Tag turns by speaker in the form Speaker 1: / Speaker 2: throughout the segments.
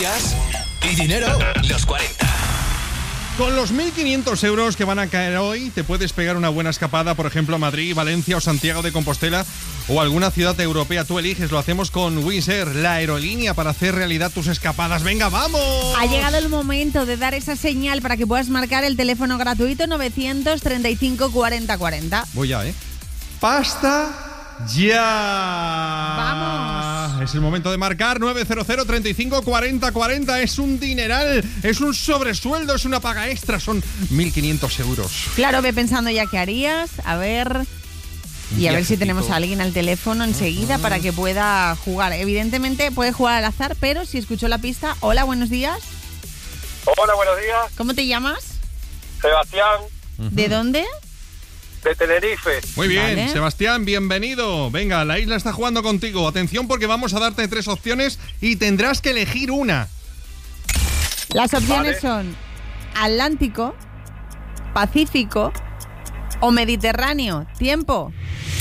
Speaker 1: noticias y dinero, los 40.
Speaker 2: Con los 1.500 euros que van a caer hoy, te puedes pegar una buena escapada, por ejemplo, a Madrid, Valencia o Santiago de Compostela o alguna ciudad europea. Tú eliges, lo hacemos con Wizz Air, la aerolínea para hacer realidad tus escapadas. ¡Venga, vamos!
Speaker 3: Ha llegado el momento de dar esa señal para que puedas marcar el teléfono gratuito 935 40 40.
Speaker 2: Voy ya, ¿eh? ¡Pasta ya!
Speaker 3: ¡Vamos!
Speaker 2: Es el momento de marcar 900 35 40 40. Es un dineral, es un sobresueldo, es una paga extra. Son 1.500 euros.
Speaker 3: Claro, ve pensando ya qué harías. A ver... Y a ver si tenemos a alguien al teléfono enseguida para que pueda jugar. Evidentemente puede jugar al azar, pero si escuchó la pista... Hola, buenos días.
Speaker 4: Hola, buenos días.
Speaker 3: ¿Cómo te llamas?
Speaker 4: Sebastián,
Speaker 3: ¿De dónde?
Speaker 4: de Tenerife.
Speaker 2: Muy bien,
Speaker 3: Vale.
Speaker 2: Sebastián, bienvenido. Venga, la isla está jugando contigo. Atención porque vamos a darte 3 opciones y tendrás que elegir una.
Speaker 3: Las opciones son Atlántico, Pacífico o Mediterráneo. Tiempo.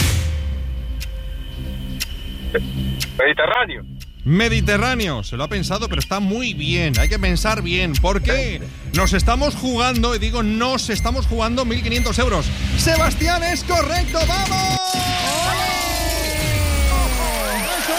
Speaker 4: Mediterráneo.
Speaker 2: Mediterráneo, se lo ha pensado, pero está muy bien. Hay que pensar bien, porque nos estamos jugando, y digo nos estamos jugando 1.500 euros. Sebastián, es correcto, ¡vamos! ¡Eso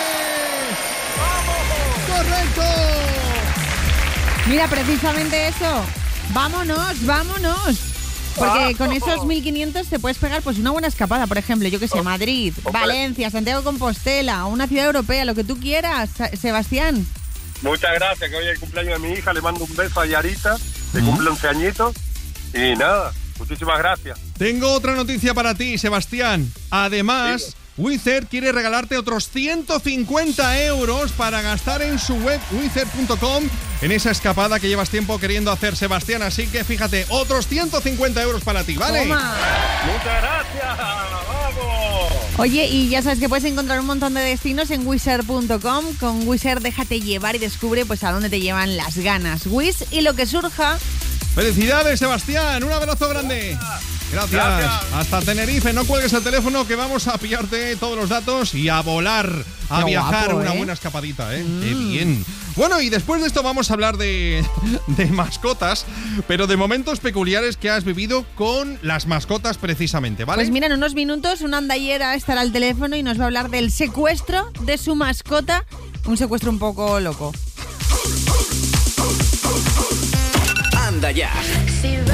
Speaker 2: es! ¡Correcto!
Speaker 3: Mira, precisamente eso. Vámonos, vámonos. Porque con esos 1.500 te puedes pegar pues una buena escapada, por ejemplo, yo que sé, Madrid, Valencia, Santiago de Compostela, una ciudad europea, lo que tú quieras, Sebastián.
Speaker 4: Muchas gracias, que hoy es el cumpleaños de mi hija. Le mando un beso a Yarita, que cumple 11 añitos. Y nada, muchísimas gracias.
Speaker 2: Tengo otra noticia para ti, Sebastián. Además, Wizz Air quiere regalarte otros 150 euros para gastar en su web wizzair.com en esa escapada que llevas tiempo queriendo hacer, Sebastián. Así que fíjate, otros 150 euros para ti, ¿vale?
Speaker 3: Toma.
Speaker 4: Muchas gracias, vamos.
Speaker 3: Oye, y ya sabes que puedes encontrar un montón de destinos en wizzair.com. Con Wizz Air déjate llevar y descubre pues a dónde te llevan las ganas. Wizz y lo que surja.
Speaker 2: ¡Felicidades, Sebastián! ¡Un abrazo grande! Gracias. Hasta Tenerife. No cuelgues el teléfono que vamos a pillarte todos los datos y a volar, a
Speaker 3: Qué
Speaker 2: viajar.
Speaker 3: guapo,
Speaker 2: Una
Speaker 3: ¿eh?
Speaker 2: buena escapadita, ¿eh? ¡Qué bien! Bueno, y después de esto vamos a hablar de mascotas, pero de momentos peculiares que has vivido con las mascotas precisamente, ¿vale?
Speaker 3: Pues mira, en unos minutos una andallera estará al teléfono y nos va a hablar del secuestro de su mascota. Un secuestro un poco loco.
Speaker 1: Anda ya.